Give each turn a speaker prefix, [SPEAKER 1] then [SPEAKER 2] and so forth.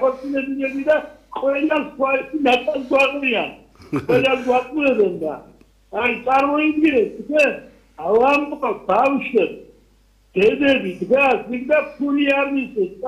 [SPEAKER 1] დაქორწინებულები და ყველა სხვა ნაწილს გვაყრიან. ყველა გვაყურებენ და აი წარმოიდგინეთ, ავამბობ ბავშვებს, დედები დგას, იქ და ფული არ მისცეს.